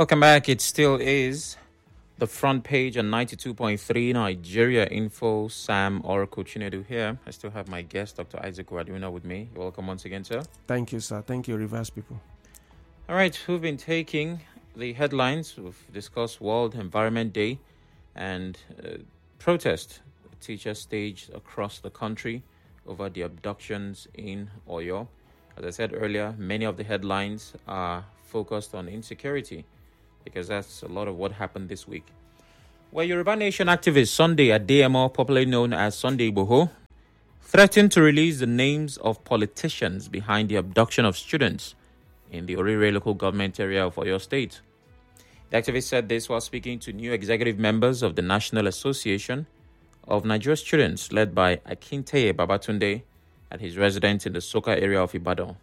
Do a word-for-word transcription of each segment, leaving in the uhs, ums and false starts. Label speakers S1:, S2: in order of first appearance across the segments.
S1: Welcome back. It still is the front page on ninety-two point three Nigeria Info. Sam Oracle Chinedu here. I still have my guest, Doctor Isaac Waduna, with me. You're welcome once again, sir.
S2: Thank you, sir. Thank you, Reverse people.
S1: All right, we've been taking the headlines. We've discussed World Environment Day and uh, protest teachers staged across the country over the abductions in Oyo. As I said earlier, many of the headlines are focused on insecurity because that's a lot of what happened this week. Well, Yoruba Nation activist Sunday Adeyemo, popularly known as Sunday Igboho, threatened to release the names of politicians behind the abduction of students in the Orire local government area of Oyo State. The activist said this while speaking to new executive members of the National Association of Nigerian Students, led by Akinteye Babatunde, at his residence in the Soka area of Ibadan.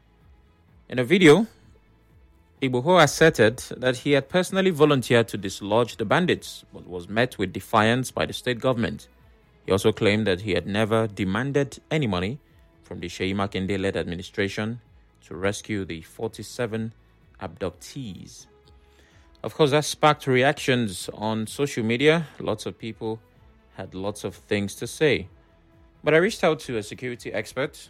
S1: In a video, Igboho asserted that he had personally volunteered to dislodge the bandits, but was met with defiance by the state government. He also claimed that he had never demanded any money from the Seyi Makinde-led administration to rescue the forty-seven abductees. Of course, that sparked reactions on social media. Lots of people had lots of things to say. But I reached out to a security expert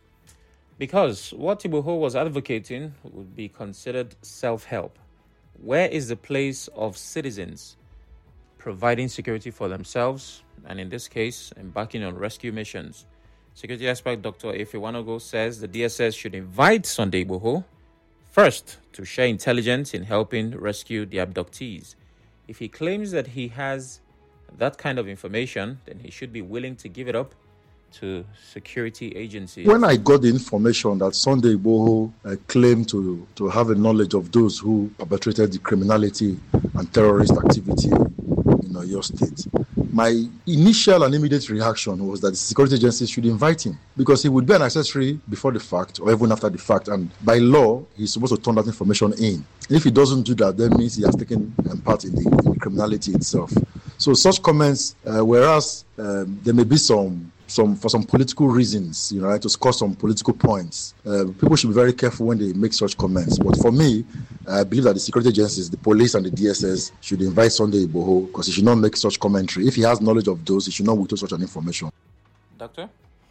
S1: because what Igboho was advocating would be considered self-help. Where is the place of citizens providing security for themselves, and in this case, embarking on rescue missions? Security expert Doctor Ifewanogo says the D S S should invite Sunday Igboho first to share intelligence in helping rescue the abductees. If he claims that he has that kind of information, then he should be willing to give it up to security agencies.
S3: When I got the information that Sunday Igboho uh, claimed to, to have a knowledge of those who perpetrated the criminality and terrorist activity in Oyo State, my initial and immediate reaction was that the security agencies should invite him because he would be an accessory before the fact or even after the fact, and by law, he's supposed to turn that information in. And if he doesn't do that, that means he has taken um, part in the, in the criminality itself. So such comments, uh, whereas um, there may be some, some for some political reasons, you know, right, to score some political points, uh, people should be very careful when they make such comments. But for me, I believe that the security agencies, the police and the D S S should invite Sunday Igboho because he should not make such commentary. If he has knowledge of those, he should not withhold such an information.
S1: Doctor?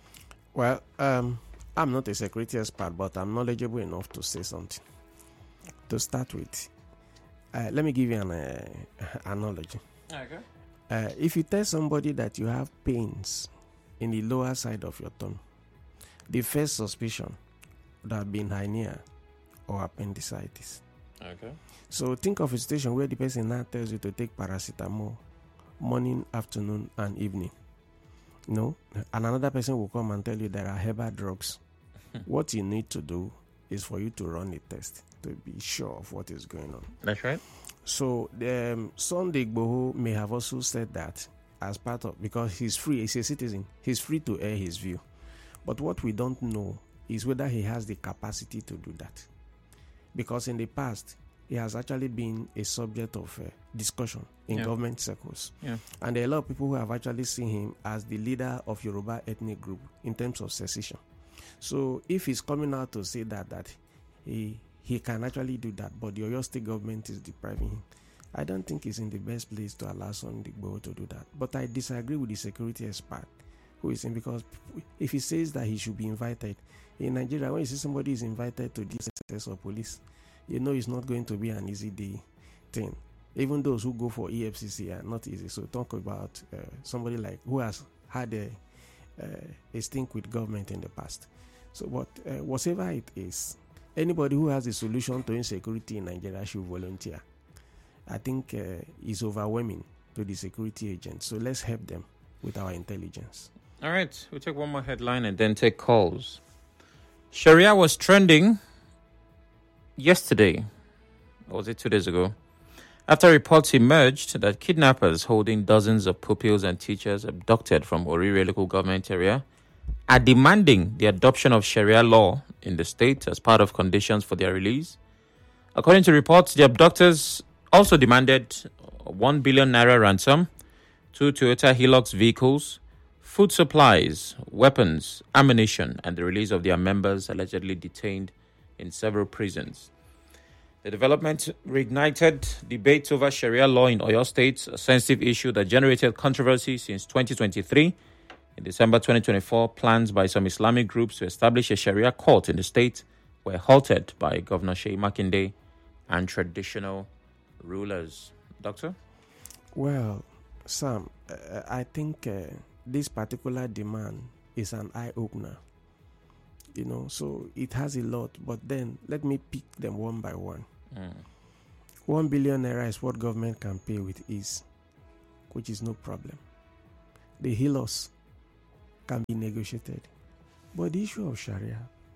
S2: Well, um, I'm not a security expert, but I'm knowledgeable enough to say something. To start with, uh, let me give you an uh, analogy.
S1: Okay.
S2: Uh, if you tell somebody that you have pains in the lower side of your tongue, the first suspicion would have been hernia or appendicitis.
S1: Okay.
S2: So think of a situation where the person now tells you to take paracetamol morning, afternoon, and evening. You know, and another person will come and tell you there are herbal drugs. What you need to do is for you to run a test to be sure of what is going on.
S1: That's right.
S2: So the um, Sunday Igboho may have also said that as part of, because he's free, he's a citizen, he's free to air his view. But what we don't know is whether he has the capacity to do that. Because in the past, he has actually been a subject of uh, discussion in yeah. government circles.
S1: Yeah.
S2: And there are a lot of people who have actually seen him as the leader of Yoruba ethnic group in terms of secession. So if he's coming out to say that, that he he can actually do that, but the Oyo State government is depriving him, I don't think he's in the best place to allow Sunday Igboho to do that. But I disagree with the security expert who is in, because if he says that he should be invited, in Nigeria, when you see somebody is invited to D S S or police, you know it's not going to be an easy day thing. Even those who go for E F C C are not easy. So talk about uh, somebody like who has had a, uh, a stink with government in the past. So what, uh, whatever it is, anybody who has a solution to insecurity in Nigeria should volunteer. I think uh, it's overwhelming to the security agents. So let's help them with our intelligence.
S1: All right, we'll take one more headline and then take calls. Sharia was trending yesterday, or was it two days ago, after reports emerged that kidnappers holding dozens of pupils and teachers abducted from Orire local government area are demanding the adoption of Sharia law in the state as part of conditions for their release. According to reports, the abductors also demanded one billion naira ransom, two Toyota Hilux vehicles, food supplies, weapons, ammunition, and the release of their members allegedly detained in several prisons. The development reignited debates over Sharia law in Oyo State, a sensitive issue that generated controversy since twenty twenty-three. In December twenty twenty-four, plans by some Islamic groups to establish a Sharia court in the state were halted by Governor Sheyi Makinde and traditional rulers. Doctor?
S2: Well, Sam, uh, I think uh, this particular demand is an eye-opener. You know, so it has a lot, but then let me pick them one by one. Mm. One billion naira is what government can pay with ease, which is no problem. The Hilos can be negotiated. But the issue of Sharia,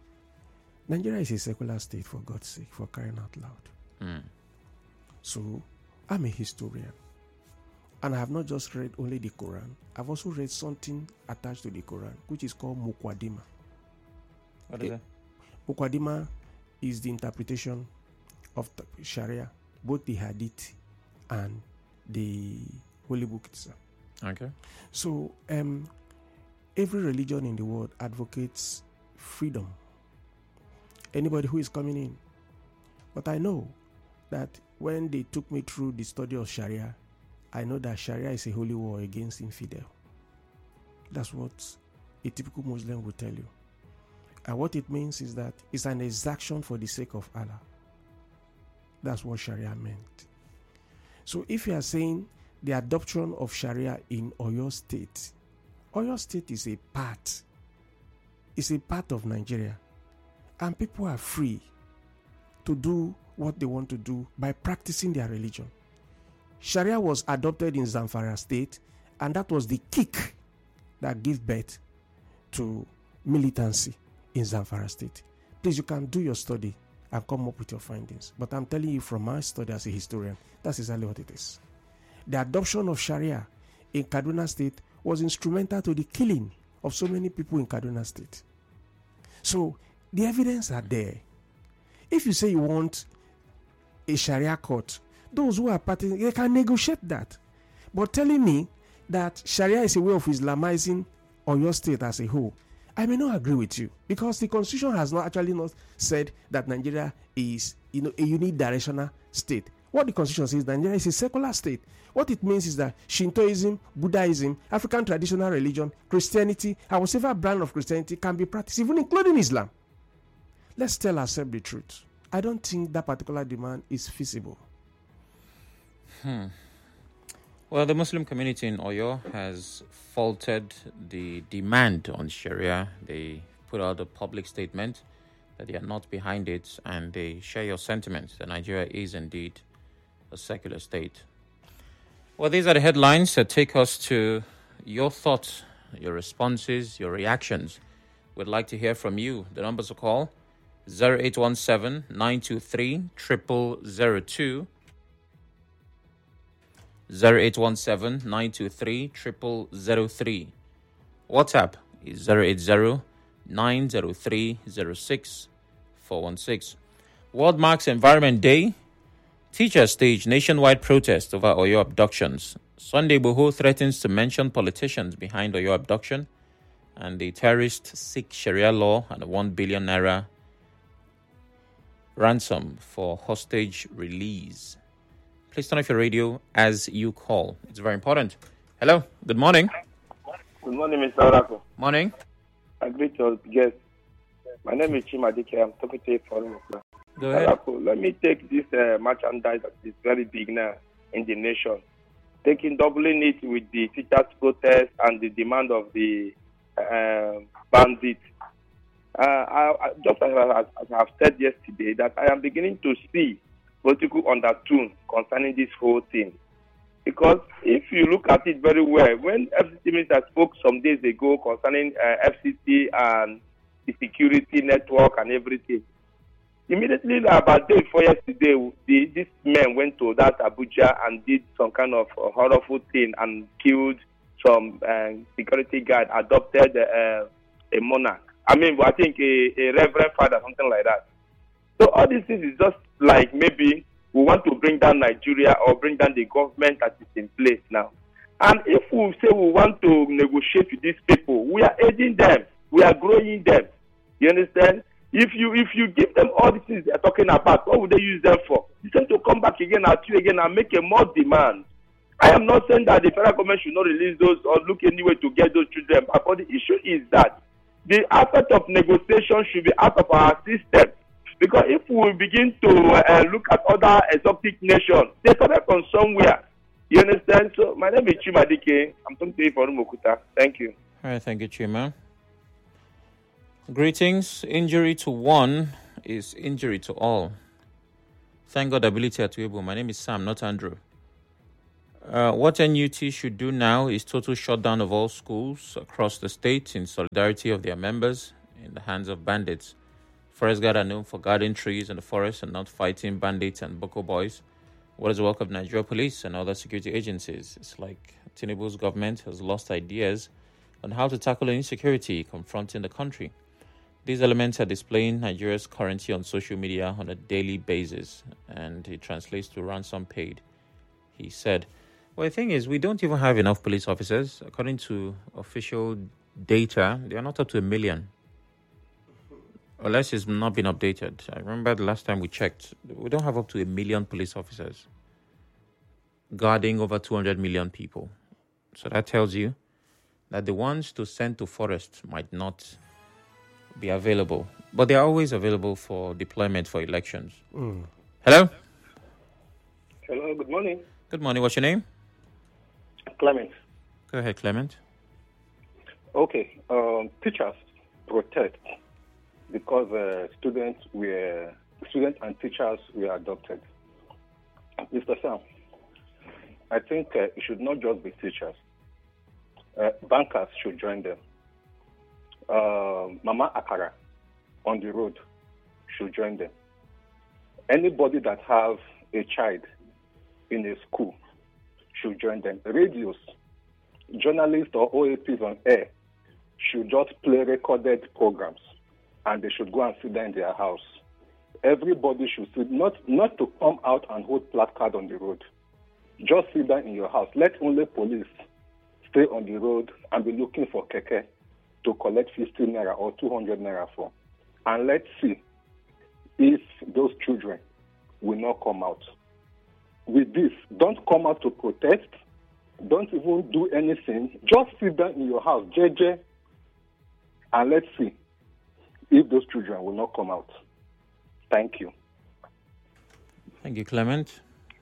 S2: Nigeria is a secular state, for God's sake, for crying out loud. Mm. So, I'm a historian. And I have not just read only the Quran, I've also read something attached to the Quran, which is called Mukwadima.
S1: What is that?
S2: Mukwadima is the interpretation of the Sharia, both the Hadith and the Holy Book itself.
S1: Okay.
S2: So, um, every religion in the world advocates freedom. Anybody who is coming in. But I know that when they took me through the study of Sharia, I know that Sharia is a holy war against infidel. That's what a typical Muslim will tell you. And what it means is that it's an exaction for the sake of Allah. That's what Sharia meant. So if you are saying the adoption of Sharia in Oyo State, Oyo State is a part, it's a part of Nigeria. And people are free to do what they want to do by practicing their religion. Sharia was adopted in Zamfara State, and that was the kick that gave birth to militancy in Zamfara State. Please, you can do your study and come up with your findings. But I'm telling you from my study as a historian, that's exactly what it is. The adoption of Sharia in Kaduna State was instrumental to the killing of so many people in Kaduna State. So, the evidence are there. If you say you want a Sharia court, those who are party, they can negotiate that. But telling me that Sharia is a way of Islamizing Oyo State as a whole, I may not agree with you, because the Constitution has not actually not said that Nigeria is, you know, a unidirectional state. What the Constitution says, Nigeria is a secular state. What it means is that Shintoism, Buddhism, African traditional religion, Christianity, and whatever brand of Christianity can be practiced, even including Islam. Let's tell ourselves the truth. I don't think that particular demand is feasible.
S1: Hmm. Well, the Muslim community in Oyo has faulted the demand on Sharia. They put out a public statement that they are not behind it, and they share your sentiments that Nigeria is indeed a secular state. Well, these are the headlines that take us to your thoughts, your responses, your reactions. We'd like to hear from you. The numbers to call, zero eight one seven, nine two three, zero zero zero two, zero eight one seven, nine two three, zero zero zero three. WhatsApp is zero eight zero, nine zero three, zero six four one six. World marks Environment Day. Teachers stage nationwide protest over Oyo abductions. Sunday Igboho threatens to mention politicians behind Oyo abduction. And the terrorists seek Sharia law and a one billion naira ransom for hostage release. Please turn off your radio as you call. It's very important. Hello. Good morning.
S4: Good morning, Mister Orako.
S1: Morning.
S4: I greet your guest. My name is Chimadike. I'm talking to you for
S1: Go ahead.
S4: Orako, let me take this uh, merchandise that is very big now in the nation, taking doubling it with the teachers' protest and the demand of the uh, bandits. Uh, I, I, just as I, as I have said yesterday, that I am beginning to see political undertone concerning this whole thing. Because if you look at it very well, when F C C Minister spoke some days ago concerning uh, F C C and the security network and everything, immediately about day before yesterday, the, this man went to that Abuja and did some kind of uh, horrible thing and killed some uh, security guard, adopted uh, a monarch. I mean, I think a, a reverend father, something like that. So all these things is just like maybe we want to bring down Nigeria or bring down the government that is in place now. And if we say we want to negotiate with these people, we are aiding them. We are growing them. You understand? If you if you give them all the things they're talking about, what would they use them for? It's going to come back again at you again and make a more demand. I am not saying that the federal government should not release those or look anyway to get those children back, but the issue is that the aspect of negotiation should be out of our system. Because if we begin to uh, look at other exotic nations, they started from somewhere. You understand? So my name is Chima Dike. I'm talking to you from Mokuta. Thank you.
S1: All right, thank you, Chima. Greetings. Injury to one is injury to all. Thank God ability at Weibo. My name is Sam, not Andrew. Uh, what N U T should do now is total shutdown of all schools across the state in solidarity of their members in the hands of bandits. Forest guards are known for guarding trees in the forest and not fighting bandits and Boko boys. What is the work of Nigeria police and other security agencies? It's like Tinubu's government has lost ideas on how to tackle insecurity confronting the country. These elements are displaying Nigeria's currency on social media on a daily basis, and it translates to ransom paid, he said. Well, the thing is, we don't even have enough police officers. According to official data, they are not up to a million. Unless it's not been updated. I remember the last time we checked, we don't have up to a million police officers guarding over two hundred million people. So that tells you that the ones to send to forest might not be available, but they are always available for deployment for elections. Mm. Hello?
S5: Hello, good morning.
S1: Good morning. What's your name?
S5: Clement.
S1: Go ahead, Clement.
S5: Okay. Um, teachers protest because uh, students were students and teachers were adopted. Mister Sam, I think uh, it should not just be teachers. Uh, bankers should join them. Uh, Mama Akara on the road should join them. Anybody that have a child in a school should join them. Radios, journalists or O A Ps on air should just play recorded programs and they should go and sit there in their house. Everybody should sit, not, not to come out and hold placard on the road. Just sit down in your house. Let only police stay on the road and be looking for keke to collect fifty naira or two hundred naira for. And let's see if those children will not come out. With this, don't come out to protest. Don't even do anything. Just sit down in your house, J J, and let's see if those children will not come out. Thank you.
S1: Thank you, Clement.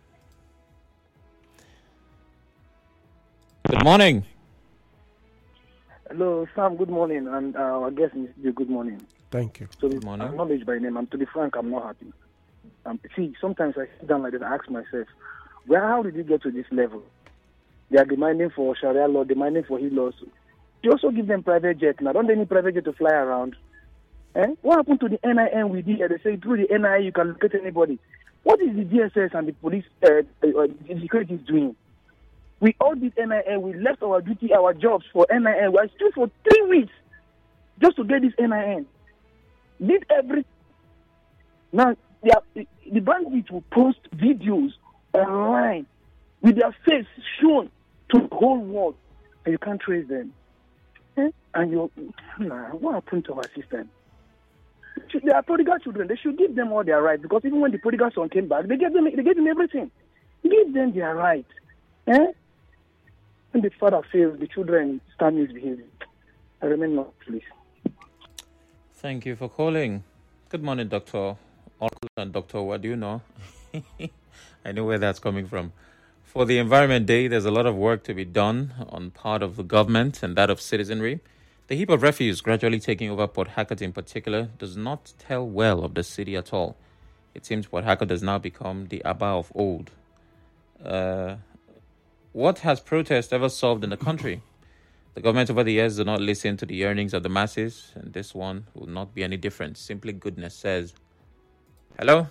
S1: Good morning.
S6: Hello, Sam. Good morning, and uh, I guess good morning.
S2: Thank you.
S6: So,
S1: good morning.
S6: Acknowledged by name. I'm to be frank. I'm not happy. Um, see, sometimes I sit down like that. I ask myself, well, how did you get to this level? They are demanding for Sharia law, demanding for His laws. You also give them private jet. Now, don't they need private jet to fly around? Eh? What happened to the N I N we did? They say through the N I N you can locate anybody. What is the D S S and the police, uh, uh, the security is doing? We all did N I N. We left our duty, our jobs for N I N. We are still for three weeks just to get this N I N. Did everything. Now, are, the bandits will post videos online with their face shown to the whole world, and you can't trace them. Eh? And you, nah, what happened to our system? They are prodigal children. They should give them all their rights, because even when the prodigal son came back, they gave them, they gave them everything. Give them their rights. Eh? When the father fails, the children start misbehaving. I remain not pleased.
S1: Thank you for calling. Good morning, Doctor Oracle and Doctor What do you know? I know where that's coming from. For the Environment Day, there's a lot of work to be done on part of the government and that of citizenry. The heap of refuse gradually taking over Port Harcourt in particular does not tell well of the city at all. It seems Port Harcourt has now become the Aba of old. Uh, what has protest ever solved in the country? The government over the years do not listen to the yearnings of the masses, and this one will not be any different. Simply goodness says. Hello?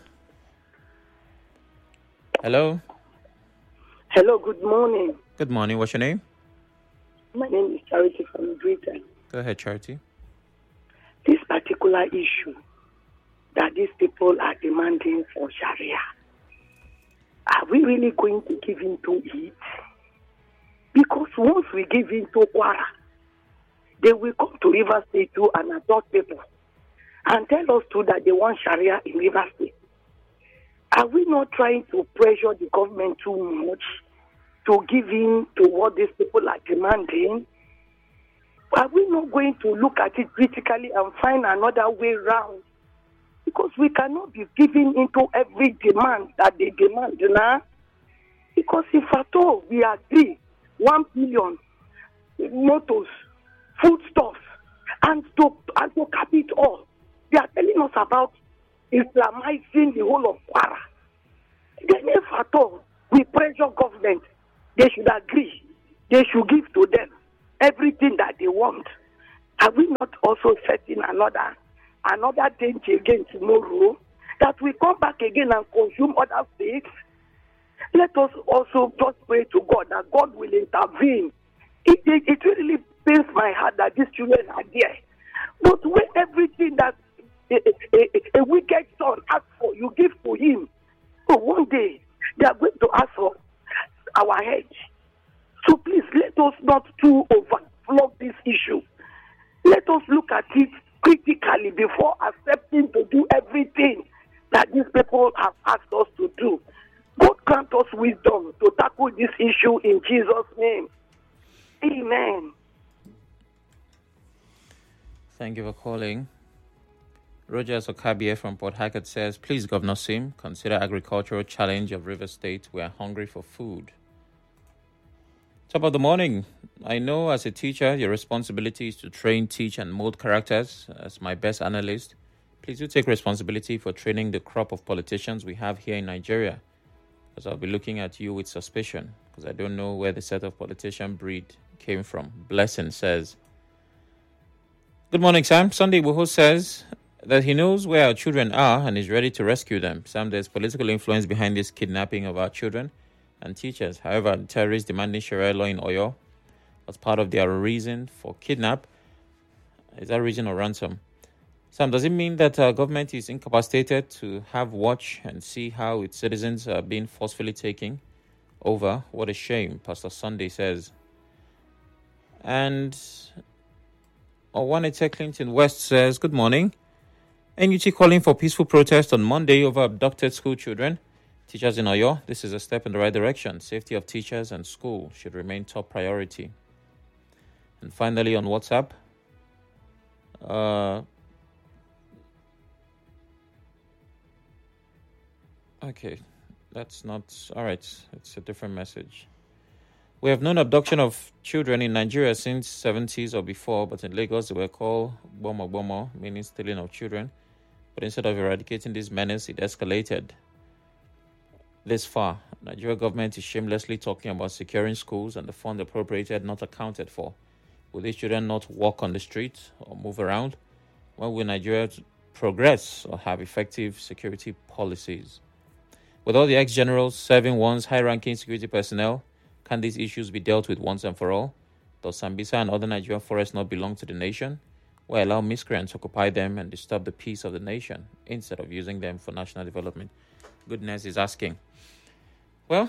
S1: Hello?
S7: Hello, good morning.
S1: Good morning. What's your name?
S7: My name is Charity from Britain.
S1: Go ahead, Charity.
S7: This particular issue that these people are demanding for Sharia, are we really going to give in to it? Because once we give in to Kwara, they will come to River State too and adopt people. and tell us too that they want Sharia in Rivers State. Are we not trying to pressure the government too much to give in to what these people are demanding? Are we not going to look at it critically and find another way round? Because we cannot be giving into every demand that they demand now. Because if at all we agree, one billion motors, foodstuffs, and to, and to cap it all, they are telling us about Islamizing the whole of Kwara. Then if at all we pressure government, they should agree, they should give to them everything that they want. Are we not also setting another another danger again tomorrow that we come back again and consume other states? Let us also just pray to God that God will intervene. It, it, it really pains my heart that these children are there. But when everything that a, a, a wicked son asks for, you give to him. So one day, they are going to ask for our head. So please, let us not too overflow this issue. Let us look at it critically before accepting to do everything that these people have asked us to do. God grant us wisdom to tackle this issue in Jesus' name. Amen.
S1: Thank you for calling. Rogers Okabie from Port Harcourt says, please, Governor Sim, consider agricultural challenge of River State. We are hungry for food. Top of the morning. I know as a teacher, your responsibility is to train, teach, and mold characters. As my best analyst, please do take responsibility for training the crop of politicians we have here in Nigeria. Because I'll be looking at you with suspicion, because I don't know where the set of politician breed came from. Blessing says, good morning, Sam. Sunday Wuho says that he knows where our children are and is ready to rescue them. Sam, there's political influence behind this kidnapping of our children and teachers. However, the terrorists demanding Sharia law in Oyo as part of their reason for kidnap. Is that reason or ransom? Sam, does it mean that our government is incapacitated to have watch and see how its citizens are being forcefully taken over? What a shame, Pastor Sunday says. And Owanete Clinton West says, good morning. N U T calling for peaceful protest on Monday over abducted school children. Teachers in Oyo, this is a step in the right direction. Safety of teachers and school should remain top priority. And finally on WhatsApp, uh, okay, that's not, all right, it's a different message. We have known abduction of children in Nigeria since seventies or before, but in Lagos they were called bomo bomo, meaning stealing of children. But instead of eradicating this menace, it escalated. This far, Nigeria government is shamelessly talking about securing schools and the fund appropriated not accounted for. Will these children not walk on the streets or move around? When will Nigeria progress or have effective security policies? With all the ex-generals serving once high-ranking security personnel, can these issues be dealt with once and for all? Does Sambisa and other Nigerian forests not belong to the nation? Why allow miscreants to occupy them and disturb the peace of the nation instead of using them for national development? Goodness is asking. Well,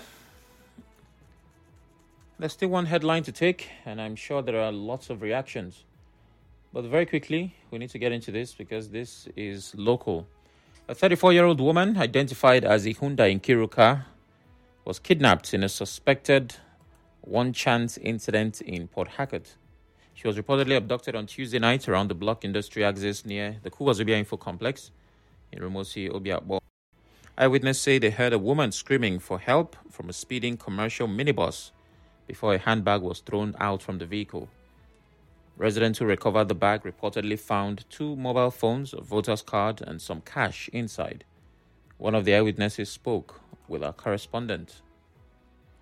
S1: there's still one headline to take, and I'm sure there are lots of reactions. But very quickly, we need to get into this because this is local. A thirty-four-year-old woman identified as Ihunda in Kiruka was kidnapped in a suspected one-chance incident in Port Harcourt. She was reportedly abducted on Tuesday night around the Block Industry Axis near the Kuwazubia Info Complex in Rumosi, Obiakbo. Eyewitnesses say they heard a woman screaming for help from a speeding commercial minibus before a handbag was thrown out from the vehicle. Residents who recovered the bag reportedly found two mobile phones, a voter's card, and some cash inside. One of the eyewitnesses spoke with our correspondent.